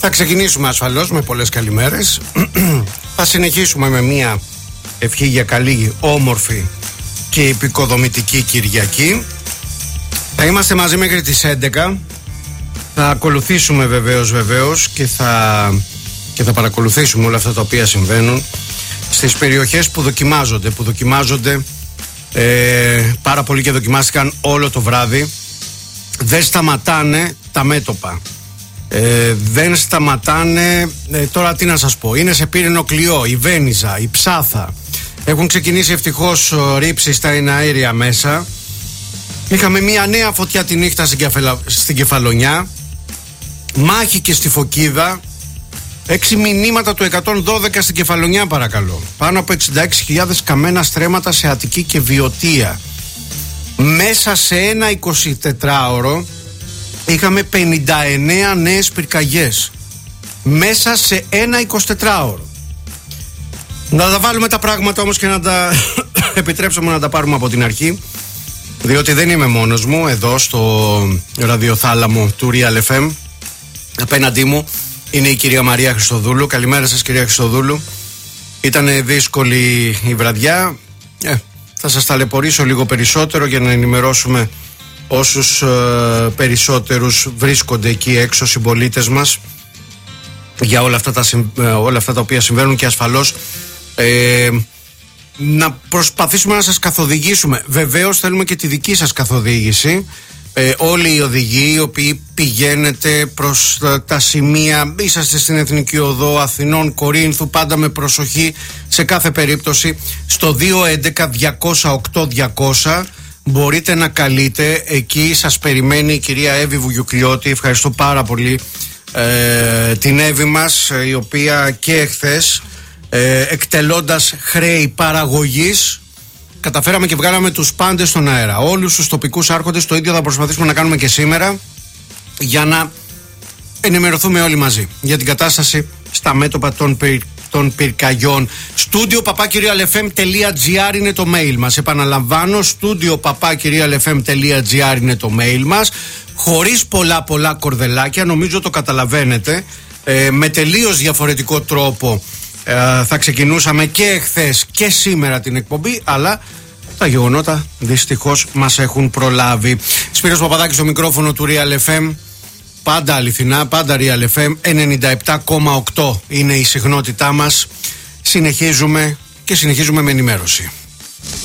Θα ξεκινήσουμε ασφαλώς με πολλές καλημέρες. Θα συνεχίσουμε με μια ευχή για καλή, όμορφη και επικοδομητική Κυριακή. Θα είμαστε μαζί μέχρι τις 11. Θα ακολουθήσουμε βεβαίως και θα παρακολουθήσουμε όλα αυτά τα οποία συμβαίνουν στις περιοχές που δοκιμάζονται πάρα πολύ και δοκιμάστηκαν όλο το βράδυ. Δεν σταματάνε τα μέτωπα. Δεν σταματάνε, τώρα τι να σας πω, είναι σε Πύρινο Κλειό, η Βένιζα, η Ψάθα. Έχουν ξεκινήσει ευτυχώς ρήψεις στα εναέρια μέσα. Είχαμε μια νέα φωτιά τη νύχτα στην Κεφαλονιά. Μάχη και στη Φωκίδα. 6 μηνύματα του 112 στην Κεφαλονιά, παρακαλώ. Πάνω από 66.000 καμένα στρέμματα σε Αττική και Βιωτία. Μέσα σε ένα 24ωρο είχαμε 59 νέες πυρκαγιές. Μέσα σε ένα 24ωρο. Να τα βάλουμε τα πράγματα όμως και να τα επιτρέψουμε να τα πάρουμε από την αρχή, διότι δεν είμαι μόνος μου εδώ στο ραδιοθάλαμο του Real FM. Απέναντί μου είναι η κυρία Μαρία Χριστοδούλου. Καλημέρα σας, κυρία Χριστοδούλου. Ήταν δύσκολη η βραδιά. Θα σας ταλαιπωρήσω λίγο περισσότερο για να ενημερώσουμε όσους περισσότερους βρίσκονται εκεί έξω, συμπολίτες μας, για όλα αυτά τα οποία συμβαίνουν, και ασφαλώς να προσπαθήσουμε να σας καθοδηγήσουμε. Βεβαίως θέλουμε και τη δική σας καθοδήγηση. Όλοι οι οδηγοί οι οποίοι πηγαίνετε προς τα σημεία, είσαστε στην Εθνική Οδό Αθηνών Κορίνθου, πάντα με προσοχή σε κάθε περίπτωση. Στο 211-208-200 μπορείτε να καλείτε. Εκεί σας περιμένει η κυρία Εύη Βουγιουκλιώτη. Ευχαριστώ πάρα πολύ την Εύη μας, η οποία και εχθές εκτελώντας χρέη παραγωγής καταφέραμε και βγάλαμε τους πάντες στον αέρα, όλους τους τοπικούς άρχοντες. Το ίδιο θα προσπαθήσουμε να κάνουμε και σήμερα, για να ενημερωθούμε όλοι μαζί για την κατάσταση στα μέτωπα των πυρκαγιών. studio@realfm.gr είναι το mail μας. Επαναλαμβάνω, studio@realfm.gr είναι το mail μας. Χωρίς πολλά κορδελάκια, νομίζω το καταλαβαίνετε. Με τελείως διαφορετικό τρόπο θα ξεκινούσαμε και εχθές και σήμερα την εκπομπή, αλλά τα γεγονότα δυστυχώς μας έχουν προλάβει. Σπύρος Παπαδάκης στο μικρόφωνο του Real FM. Πάντα αληθινά, πάντα Real FM. 97,8 είναι η συχνότητά μας. Συνεχίζουμε με ενημέρωση.